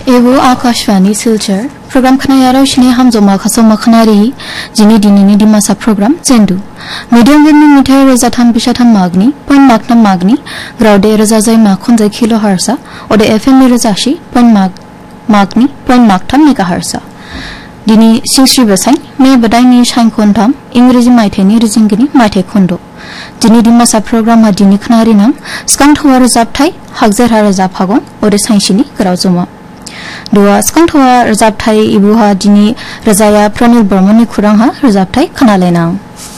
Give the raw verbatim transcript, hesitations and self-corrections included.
एवो Akashvani Silchar program khanayaro shine hamjoma khasoma khanari jini dinini dimasa program zendu medium wave ni mithai roja tham bisa tham magni point mark nam magni graude roja jai ma khonjai kilo harsa ode fm ni roja shi point mark magni point mark tham megahertz dini singsi basai me badai ni sain khon tham ingreji maithai ni rijingini maithai khondo jini dimasa program ma dini khanari nam skang thwa roja thai hakjar ha roja phagong ode sainshini graujoma Dua skang thwa rajab thai ibuha jini rajaya pranil burmani khurang ha rajab thai khana lenang